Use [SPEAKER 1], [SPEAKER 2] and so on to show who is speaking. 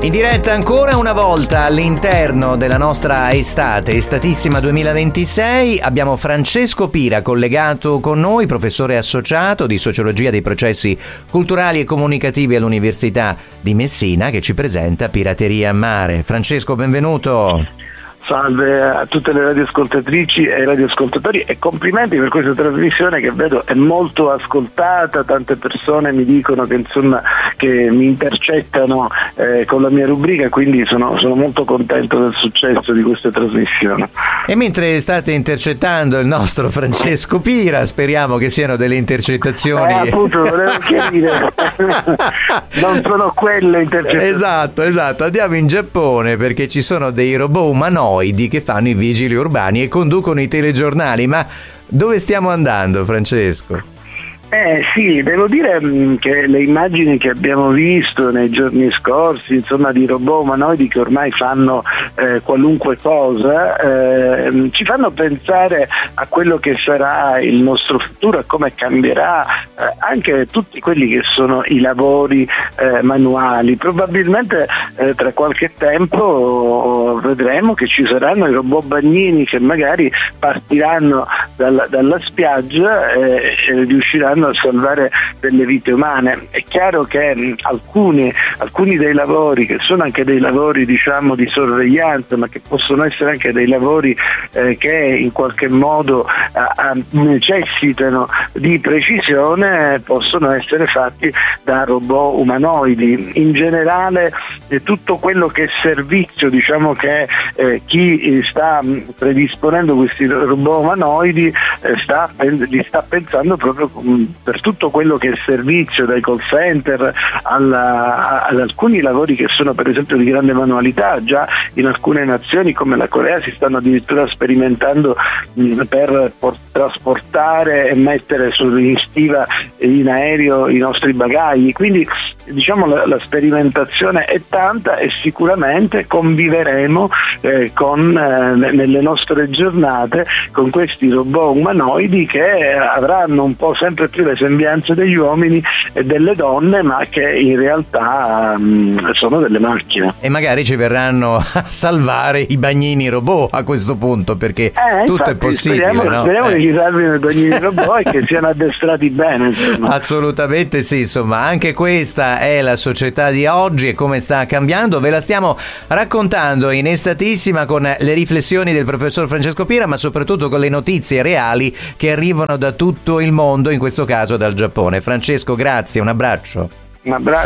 [SPEAKER 1] In diretta ancora una volta all'interno della nostra estatissima 2026 abbiamo Francesco Pira collegato con noi, professore associato di sociologia dei processi culturali e comunicativi all'Università di Messina, che ci presenta Pirateria a Mare. Francesco, benvenuto.
[SPEAKER 2] Salve a tutte le radioascoltatrici e radioascoltatori e complimenti per questa trasmissione che vedo è molto ascoltata, tante persone mi dicono che insomma che mi intercettano con la mia rubrica, quindi sono molto contento del successo di questa trasmissione.
[SPEAKER 1] E mentre state intercettando il nostro Francesco Pira, speriamo che siano delle intercettazioni
[SPEAKER 2] appunto volevo chiarire non sono quelle intercettazioni.
[SPEAKER 1] Esatto, andiamo in Giappone perché ci sono dei robot umanoidi che fanno i vigili urbani e conducono i telegiornali. Ma dove stiamo andando, Francesco?
[SPEAKER 2] Sì, devo dire che le immagini che abbiamo visto nei giorni scorsi, insomma, di robot umanoidi che ormai fanno qualunque cosa, ci fanno pensare a quello che sarà il nostro futuro, a come cambierà anche tutti quelli che sono i lavori manuali. Probabilmente tra qualche tempo vedremo che ci saranno i robot bagnini che magari partiranno dalla spiaggia e riusciranno a salvare delle vite umane. È chiaro che alcuni dei lavori che sono anche dei lavori diciamo di sorveglianza, ma che possono essere anche dei lavori che in qualche modo necessitano di precisione, possono essere fatti da robot umanoidi. In generale tutto quello che è servizio, diciamo che chi sta predisponendo questi robot umanoidi li sta pensando proprio per tutto quello che è servizio, dai call center ad alcuni lavori che sono per esempio di grande manualità. Già in alcune nazioni come la Corea si stanno addirittura sperimentando per trasportare e mettere in stiva in aereo i nostri bagagli. Quindi diciamo la sperimentazione è tanta e sicuramente conviveremo nelle nostre giornate con questi robot umanoidi che avranno un po' sempre più le sembianze degli uomini e delle donne, ma che in realtà sono delle macchine.
[SPEAKER 1] E magari ci verranno a salvare i bagnini robot a questo punto, perché tutto è possibile.
[SPEAKER 2] Speriamo che ci salvino i bagnini robot e che siano addestrati bene, insomma.
[SPEAKER 1] Assolutamente sì, insomma, anche questa è la società di oggi e come sta cambiando. Ve la stiamo raccontando in estatissima con le riflessioni del professor Francesco Pira, ma soprattutto con le notizie reali che arrivano da tutto il mondo, in questo caso dal Giappone. Francesco, grazie, un abbraccio.
[SPEAKER 2] Un abbraccio.